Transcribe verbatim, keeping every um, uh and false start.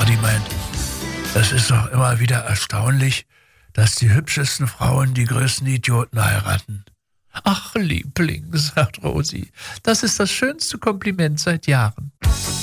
Mutti meint, das ist doch immer wieder erstaunlich, dass die hübschesten Frauen die größten Idioten heiraten. Ach, Liebling, sagt Rosi, das ist das schönste Kompliment seit Jahren.